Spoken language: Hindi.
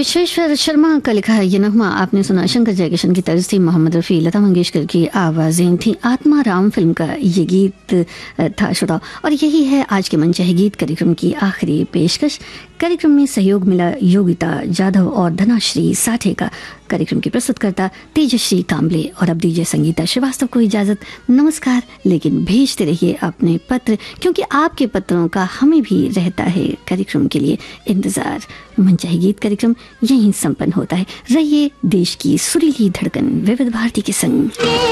विश्वेश्वर शर्मा का लिखा है ये नगमा आपने सुना। शंकर जयकिशन की तर्ज थी, मोहम्मद रफ़ी, लता मंगेशकर की आवाज़ें थी। आत्मा राम फिल्म का ये गीत था श्रोता। और यही है आज के मनचाहे गीत कार्यक्रम की आखिरी पेशकश। कार्यक्रम में सहयोग मिला योगिता जाधव और धनाश्री साठे का। कार्यक्रम की प्रस्तुतकर्ता तेजश्री कांबले। और अब दीजिए संगीता श्रीवास्तव को इजाज़त। नमस्कार। लेकिन भेजते रहिए अपने पत्र, क्योंकि आपके पत्रों का हमें भी रहता है कार्यक्रम के लिए इंतज़ार। मनचाहे गीत कार्यक्रम यहीं संपन्न होता है। रहिए देश की सुरीली धड़कन विविध भारती के संग।